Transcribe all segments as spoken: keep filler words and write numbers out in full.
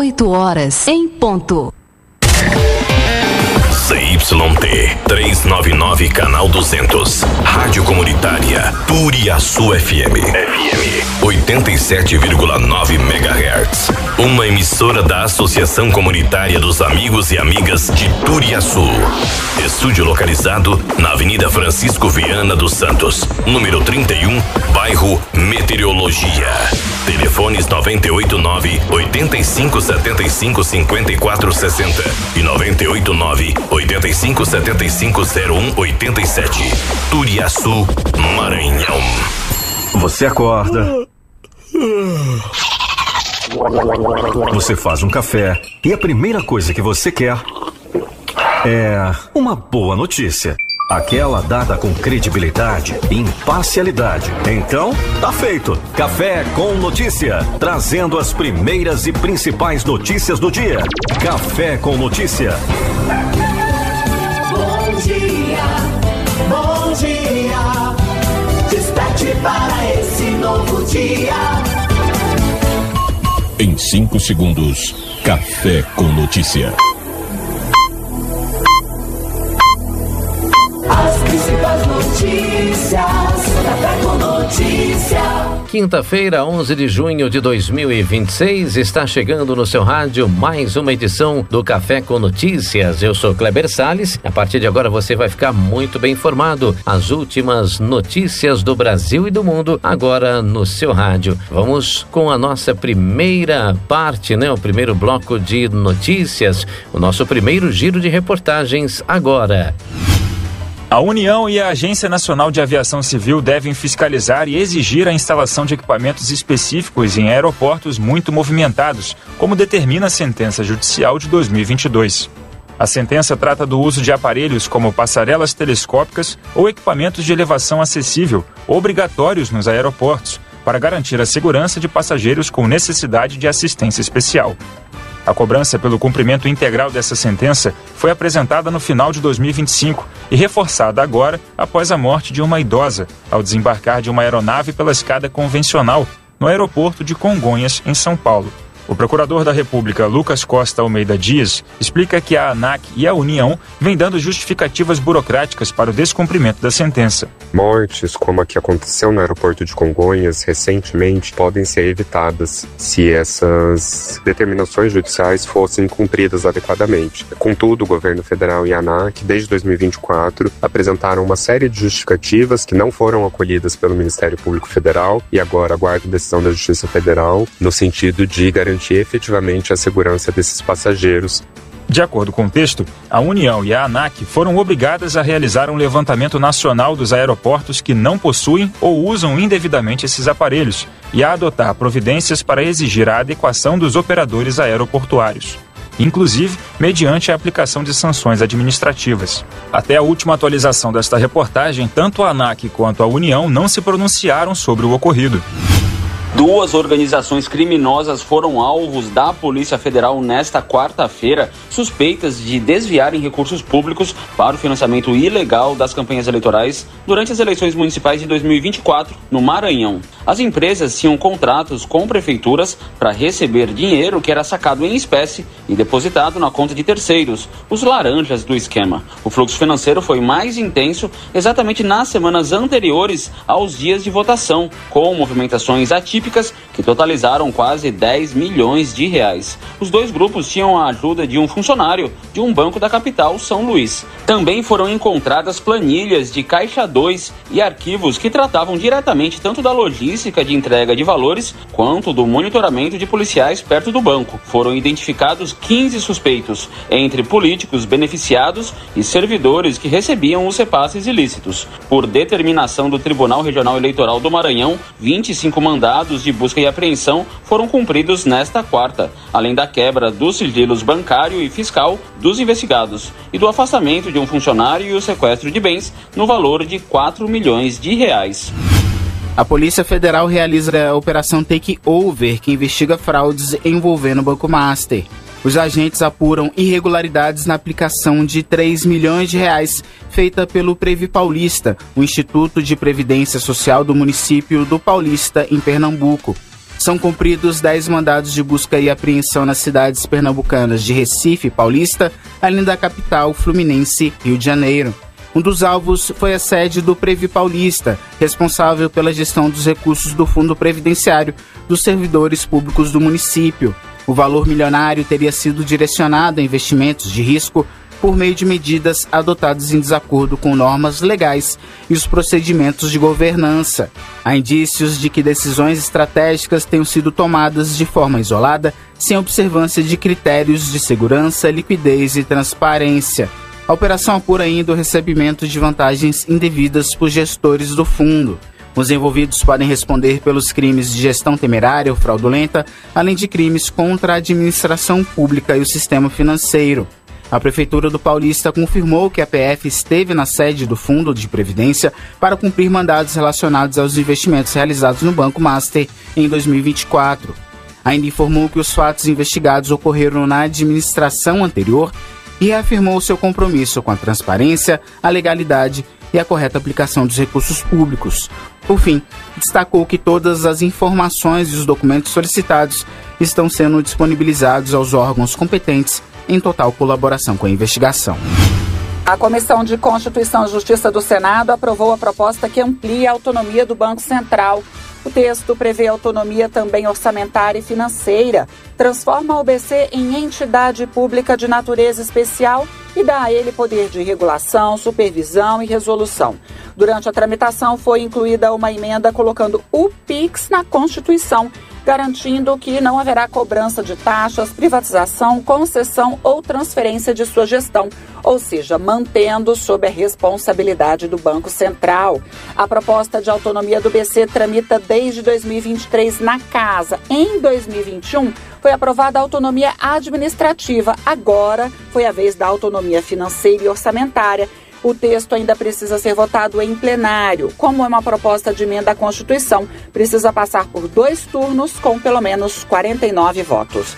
oito horas em ponto. C Y T trezentos e noventa e nove, canal duzentos. Rádio Comunitária Turiaçu F M. F M oitenta e sete vírgula nove megahertz. Uma emissora da Associação Comunitária dos Amigos e Amigas de Turiaçu. Estúdio localizado na Avenida Francisco Viana dos Santos, número trinta e um, bairro Meteorologia. Telefones noventa e oito nove, oitenta e cinco, setenta e cinco, cinquenta e quatro sessenta e noventa e oito nove, oitenta e cinco, setenta e cinco, zero um, oitenta e sete. Turiaçu, Maranhão. Você acorda. Você faz um café e a primeira coisa que você quer é uma boa notícia. Aquela dada com credibilidade e imparcialidade. Então, tá feito. Café com Notícia, trazendo as primeiras e principais notícias do dia. Café com Notícia. Bom dia, bom dia. Desperte para esse novo dia. Em cinco segundos, Café com Notícia. As principais notícias, Café com Notícia. Quinta-feira, onze de junho de dois mil e vinte e seis, está chegando no seu rádio mais uma edição do Café com Notícias. Eu sou Kleber Salles. A partir de agora você vai ficar muito bem informado. As últimas notícias do Brasil e do mundo agora no seu rádio. Vamos com a nossa primeira parte, né? O primeiro bloco de notícias, o nosso primeiro giro de reportagens agora. A União e a Agência Nacional de Aviação Civil devem fiscalizar e exigir a instalação de equipamentos específicos em aeroportos muito movimentados, como determina a sentença judicial de dois mil e vinte e dois. A sentença trata do uso de aparelhos como passarelas telescópicas ou equipamentos de elevação acessível, obrigatórios nos aeroportos, para garantir a segurança de passageiros com necessidade de assistência especial. A cobrança pelo cumprimento integral dessa sentença foi apresentada no final de dois mil e vinte e cinco e reforçada agora após a morte de uma idosa, ao desembarcar de uma aeronave pela escada convencional no aeroporto de Congonhas, em São Paulo. O procurador da República, Lucas Costa Almeida Dias, explica que a ANAC e a União vêm dando justificativas burocráticas para o descumprimento da sentença. Mortes, como a que aconteceu no aeroporto de Congonhas recentemente, podem ser evitadas se essas determinações judiciais fossem cumpridas adequadamente. Contudo, o governo federal e a ANAC, desde dois mil e vinte e quatro, apresentaram uma série de justificativas que não foram acolhidas pelo Ministério Público Federal e agora aguardam a decisão da Justiça Federal no sentido de garantir efetivamente a segurança desses passageiros. De acordo com o texto, a União e a ANAC foram obrigadas a realizar um levantamento nacional dos aeroportos que não possuem ou usam indevidamente esses aparelhos e a adotar providências para exigir a adequação dos operadores aeroportuários, inclusive mediante a aplicação de sanções administrativas. Até a última atualização desta reportagem, tanto a ANAC quanto a União não se pronunciaram sobre o ocorrido. Duas organizações criminosas foram alvos da Polícia Federal nesta quarta-feira, suspeitas de desviarem recursos públicos para o financiamento ilegal das campanhas eleitorais durante as eleições municipais de dois mil e vinte e quatro, no Maranhão. As empresas tinham contratos com prefeituras para receber dinheiro que era sacado em espécie e depositado na conta de terceiros, os laranjas do esquema. O fluxo financeiro foi mais intenso exatamente nas semanas anteriores aos dias de votação, com movimentações atípicas que totalizaram quase dez milhões de reais. Os dois grupos tinham a ajuda de um funcionário de um banco da capital, São Luís. Também foram encontradas planilhas de Caixa dois e arquivos que tratavam diretamente tanto da logística de entrega de valores quanto do monitoramento de policiais perto do banco. Foram identificados quinze suspeitos, entre políticos beneficiados e servidores que recebiam os repasses ilícitos. Por determinação do Tribunal Regional Eleitoral do Maranhão, vinte e cinco mandados de busca e apreensão foram cumpridos nesta quarta, além da quebra dos sigilos bancário e fiscal dos investigados e do afastamento de um funcionário e o sequestro de bens no valor de quatro milhões de reais. A Polícia Federal realiza a Operação Take Over, que investiga fraudes envolvendo o Banco Master. Os agentes apuram irregularidades na aplicação de três milhões de reais feita pelo Previ Paulista, o Instituto de Previdência Social do município do Paulista, em Pernambuco. São cumpridos dez mandados de busca e apreensão nas cidades pernambucanas de Recife, Paulista, além da capital fluminense, Rio de Janeiro. Um dos alvos foi a sede do Previ Paulista, responsável pela gestão dos recursos do Fundo Previdenciário dos servidores públicos do município. O valor milionário teria sido direcionado a investimentos de risco por meio de medidas adotadas em desacordo com normas legais e os procedimentos de governança. Há indícios de que decisões estratégicas tenham sido tomadas de forma isolada, sem observância de critérios de segurança, liquidez e transparência. A operação apura ainda o recebimento de vantagens indevidas por gestores do fundo. Os envolvidos podem responder pelos crimes de gestão temerária ou fraudulenta, além de crimes contra a administração pública e o sistema financeiro. A Prefeitura do Paulista confirmou que a P F esteve na sede do Fundo de Previdência para cumprir mandados relacionados aos investimentos realizados no Banco Master em dois mil e vinte e quatro. Ainda informou que os fatos investigados ocorreram na administração anterior e reafirmou seu compromisso com a transparência, a legalidade e a correta aplicação dos recursos públicos. Por fim, destacou que todas as informações e os documentos solicitados estão sendo disponibilizados aos órgãos competentes em total colaboração com a investigação. A Comissão de Constituição e Justiça do Senado aprovou a proposta que amplia a autonomia do Banco Central. O texto prevê autonomia também orçamentária e financeira, transforma o B C em entidade pública de natureza especial e dá a ele poder de regulação, supervisão e resolução. Durante a tramitação foi incluída uma emenda colocando o Pix na Constituição, garantindo que não haverá cobrança de taxas, privatização, concessão ou transferência de sua gestão, ou seja, mantendo sob a responsabilidade do Banco Central. A proposta de autonomia do B C tramita desde dois mil e vinte e três na Casa. Em dois mil e vinte e um, foi aprovada a autonomia administrativa. Agora foi a vez da autonomia financeira e orçamentária. O texto ainda precisa ser votado em plenário. Como é uma proposta de emenda à Constituição, precisa passar por dois turnos com pelo menos quarenta e nove votos.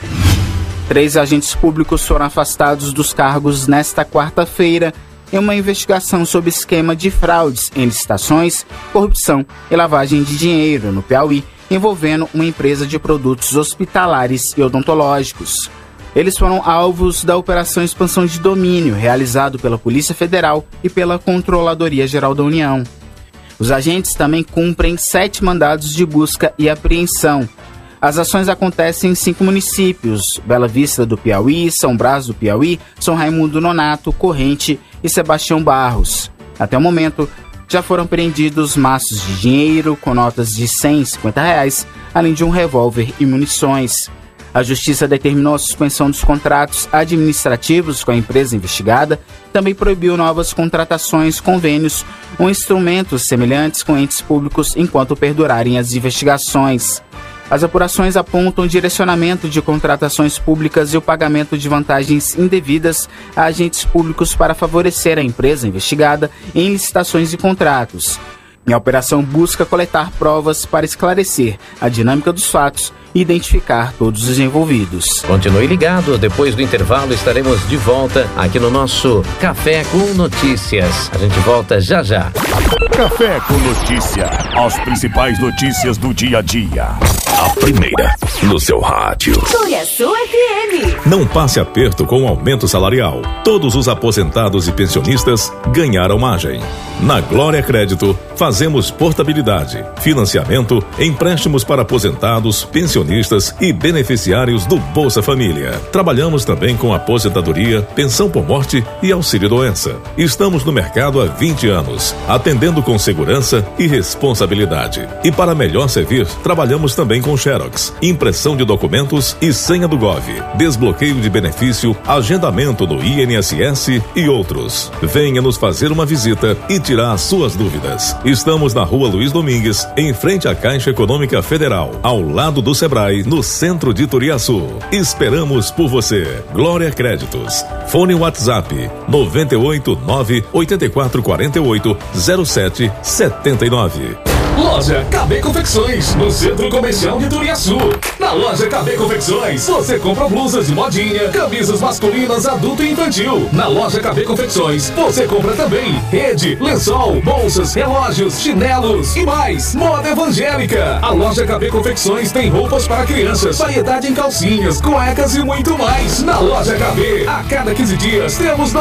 Três agentes públicos foram afastados dos cargos nesta quarta-feira em uma investigação sobre esquema de fraudes em licitações, corrupção e lavagem de dinheiro no Piauí, envolvendo uma empresa de produtos hospitalares e odontológicos. Eles foram alvos da Operação Expansão de Domínio, realizado pela Polícia Federal e pela Controladoria Geral da União. Os agentes também cumprem sete mandados de busca e apreensão. As ações acontecem em cinco municípios: Bela Vista do Piauí, São Brás do Piauí, São Raimundo Nonato, Corrente e Sebastião Barros. Até o momento, já foram apreendidos maços de dinheiro com notas de cem e cinquenta reais, além de um revólver e munições. A Justiça determinou a suspensão dos contratos administrativos com a empresa investigada, também proibiu novas contratações, convênios ou instrumentos semelhantes com entes públicos enquanto perdurarem as investigações. As apurações apontam direcionamento de contratações públicas e o pagamento de vantagens indevidas a agentes públicos para favorecer a empresa investigada em licitações e contratos. E a operação busca coletar provas para esclarecer a dinâmica dos fatos e identificar todos os envolvidos. Continue ligado, depois do intervalo estaremos de volta aqui no nosso Café com Notícias. A gente volta já já. Café com Notícia, as principais notícias do dia a dia. A primeira no seu rádio. Turiaçu F M. Não passe aperto com o aumento salarial. Todos os aposentados e pensionistas ganharam margem. Na Glória Crédito, fazemos portabilidade, financiamento, empréstimos para aposentados, pensionistas e beneficiários do Bolsa Família. Trabalhamos também com aposentadoria, pensão por morte e auxílio-doença. Estamos no mercado há vinte anos, atendendo com segurança e responsabilidade. E para melhor servir, trabalhamos também com Xerox, impressão de documentos e senha do Gov, desbloqueio de benefício, agendamento no I N S S e outros. Venha nos fazer uma visita e tirar as suas dúvidas. Estamos na Rua Luiz Domingues, em frente à Caixa Econômica Federal, ao lado do Sebrae, no centro de Turiaçu. Esperamos por você. Glória Créditos. Fone WhatsApp nove oito nove, oito quatro quatro oito, zero sete sete nove. Loja K B Confecções, no Centro Comercial de Turiaçu. Na loja K B Confecções, você compra blusas de modinha, camisas masculinas, adulto e infantil. Na loja K B Confecções, você compra também rede, lençol, bolsas, relógios, chinelos e mais. Moda evangélica. A loja K B Confecções tem roupas para crianças, variedade em calcinhas, cuecas e muito mais. Na loja K B, a cada quinze dias temos